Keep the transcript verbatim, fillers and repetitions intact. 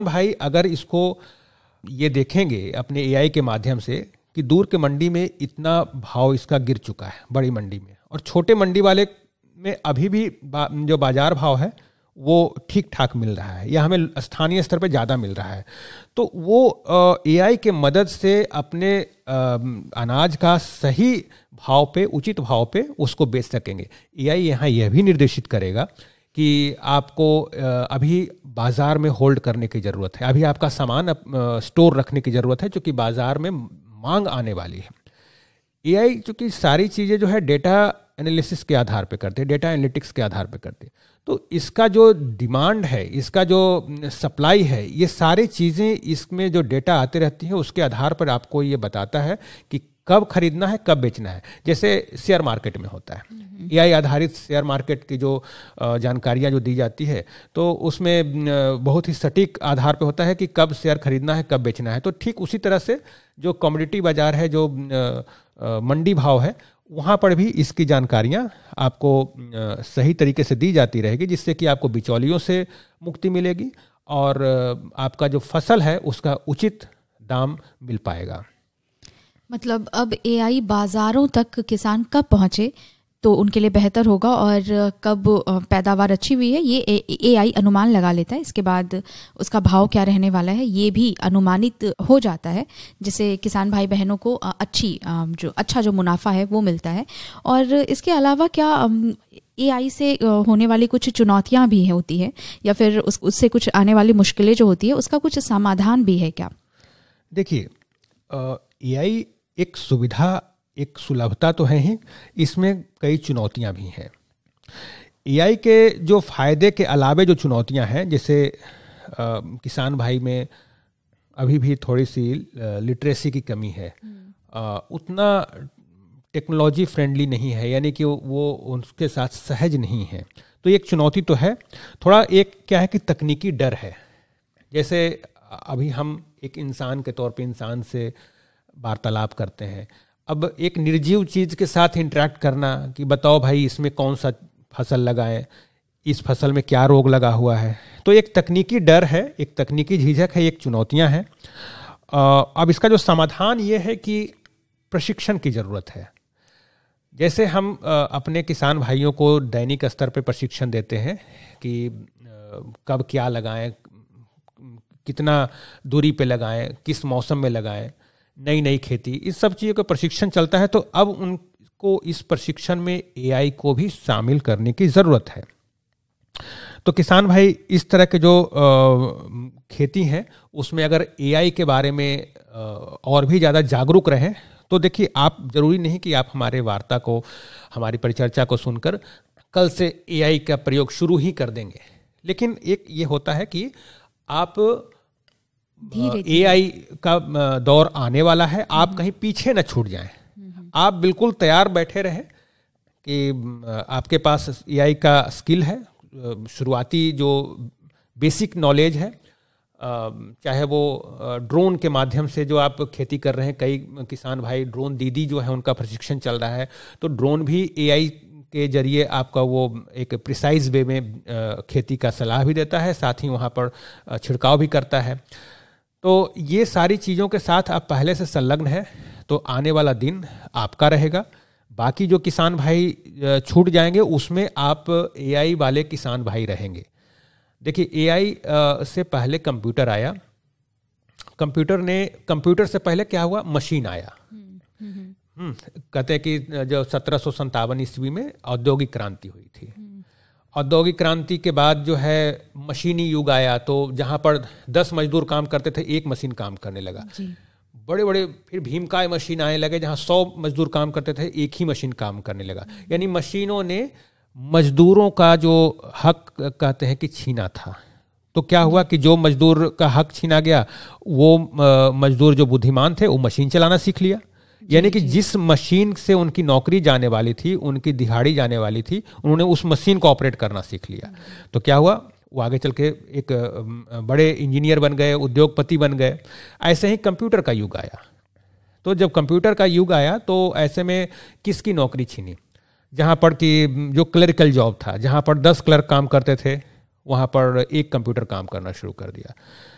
भाई अगर इसको ये देखेंगे अपने एआई के माध्यम से कि दूर के मंडी में इतना भाव इसका गिर चुका है बड़ी मंडी में, और छोटे मंडी वाले में अभी भी बा, जो बाजार भाव है वो ठीक ठाक मिल रहा है या हमें स्थानीय स्तर पे ज़्यादा मिल रहा है, तो वो एआई के मदद से अपने आ, अनाज का सही भाव पे, उचित भाव पे उसको बेच सकेंगे। एआई यहाँ यह भी निर्देशित करेगा कि आपको अभी बाज़ार में होल्ड करने की ज़रूरत है, अभी आपका सामान स्टोर रखने की ज़रूरत है क्योंकि बाज़ार में मांग आने वाली है। एआई चूँकि सारी चीज़ें जो है डेटा एनालिसिस के आधार पे करते हैं, डेटा एनालिटिक्स के आधार पे करते हैं, तो इसका जो डिमांड है, इसका जो सप्लाई है, ये सारी चीज़ें इसमें जो डेटा आते रहती हैं उसके आधार पर आपको ये बताता है कि कब खरीदना है, कब बेचना है। जैसे शेयर मार्केट में होता है, एआई आधारित शेयर मार्केट की जो जानकारियां जो दी जाती है, तो उसमें बहुत ही सटीक आधार पे होता है कि कब शेयर खरीदना है, कब बेचना है। तो ठीक उसी तरह से जो कमोडिटी बाजार है, जो मंडी भाव है, वहाँ पर भी इसकी जानकारियाँ आपको सही तरीके से दी जाती रहेगी, जिससे कि आपको बिचौलियों से मुक्ति मिलेगी और आपका जो फसल है उसका उचित दाम मिल पाएगा। मतलब अब एआई बाज़ारों तक किसान कब पहुँचे तो उनके लिए बेहतर होगा, और कब पैदावार अच्छी हुई है ये एआई अनुमान लगा लेता है। इसके बाद उसका भाव क्या रहने वाला है ये भी अनुमानित हो जाता है, जिससे किसान भाई बहनों को अच्छी जो अच्छा जो मुनाफा है वो मिलता है। और इसके अलावा क्या एआई से होने वाली कुछ चुनौतियां भी होती है, या फिर उस उससे कुछ आने वाली मुश्किलें जो होती है उसका कुछ समाधान भी है क्या? देखिए, एआई एक सुविधा, एक सुलभता तो है ही, इसमें कई चुनौतियां भी हैं। एआई के जो फायदे के अलावे जो चुनौतियां हैं, जैसे किसान भाई में अभी भी थोड़ी सी लिटरेसी की कमी है, आ, उतना टेक्नोलॉजी फ्रेंडली नहीं है, यानी कि वो उनके साथ सहज नहीं है, तो एक चुनौती तो है। थोड़ा एक क्या है कि तकनीकी डर है। जैसे अभी हम एक इंसान के तौर पे इंसान से वार्तालाप करते हैं, अब एक निर्जीव चीज़ के साथ इंटरेक्ट करना कि बताओ भाई इसमें कौन सा फसल लगाएं, इस फसल में क्या रोग लगा हुआ है, तो एक तकनीकी डर है, एक तकनीकी झिझक है, एक चुनौतियां हैं। अब इसका जो समाधान ये है कि प्रशिक्षण की ज़रूरत है। जैसे हम अपने किसान भाइयों को दैनिक स्तर पर प्रशिक्षण देते हैं कि कब क्या लगाएं, कितना दूरी पे लगाएं, किस मौसम में लगाएं, नई नई खेती, इस सब चीज़ों का प्रशिक्षण चलता है, तो अब उनको इस प्रशिक्षण में एआई को भी शामिल करने की ज़रूरत है। तो किसान भाई इस तरह के जो आ, खेती है उसमें अगर एआई के बारे में आ, और भी ज़्यादा जागरूक रहें, तो देखिए, आप ज़रूरी नहीं कि आप हमारे वार्ता को, हमारी परिचर्चा को सुनकर कल से एआई का प्रयोग शुरू ही कर देंगे, लेकिन एक ये होता है कि आप एआई का दौर आने वाला है, आप कहीं पीछे न छूट जाएं, आप बिल्कुल तैयार बैठे रहें कि आपके पास एआई का स्किल है, शुरुआती जो बेसिक नॉलेज है, चाहे वो ड्रोन के माध्यम से जो आप खेती कर रहे हैं, कई किसान भाई ड्रोन दीदी जो है उनका प्रशिक्षण चल रहा है, तो ड्रोन भी एआई के जरिए आपका वो एक प्रिसाइज वे में खेती का सलाह भी देता है, साथ ही वहाँ पर छिड़काव भी करता है। तो ये सारी चीज़ों के साथ आप पहले से संलग्न हैं तो आने वाला दिन आपका रहेगा। बाकी जो किसान भाई छूट जाएंगे उसमें आप एआई वाले किसान भाई रहेंगे। देखिए, एआई से पहले कंप्यूटर आया, कंप्यूटर ने कंप्यूटर से पहले क्या हुआ, मशीन आया। हम्म कहते हैं कि जो सत्रह सौ संतावन ईस्वी में औद्योगिक क्रांति हुई थी। औद्योगिक क्रांति के बाद जो है मशीनी युग आया, तो जहाँ पर दस मजदूर काम करते थे एक मशीन काम करने लगा। बड़े बड़े फिर भीमकाय मशीन आने लगे, जहाँ सौ मजदूर काम करते थे एक ही मशीन काम करने लगा। यानी मशीनों ने मजदूरों का जो हक कहते हैं कि छीना था, तो क्या हुआ कि जो मजदूर का हक छीना गया, वो मजदूर जो बुद्धिमान थे वो मशीन चलाना सीख लिया। यानी कि जिस मशीन से उनकी नौकरी जाने वाली थी, उनकी दिहाड़ी जाने वाली थी, उन्होंने उस मशीन को ऑपरेट करना सीख लिया। तो क्या हुआ, वो आगे चल के एक बड़े इंजीनियर बन गए, उद्योगपति बन गए। ऐसे ही कंप्यूटर का युग आया। तो जब कंप्यूटर का युग आया तो ऐसे में किसकी नौकरी छीनी, जहाँ पर कि जो क्लरिकल जॉब था, जहाँ पर दस क्लर्क काम करते थे, वहाँ पर एक कंप्यूटर काम करना शुरू कर दिया।